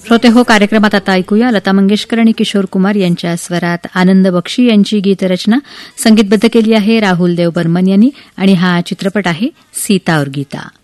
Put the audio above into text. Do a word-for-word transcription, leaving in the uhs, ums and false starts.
श्रोते हो, कार्यक्रमात आता ऐकूया लता मंगेशकर आणि किशोर कुमार यांच्या स्वरात आनंद बक्षी यांची गीतरचना संगीतबद्ध केली आहे राहुल देव बर्मन यांनी आणि हा चित्रपट आहे सीता और गीता.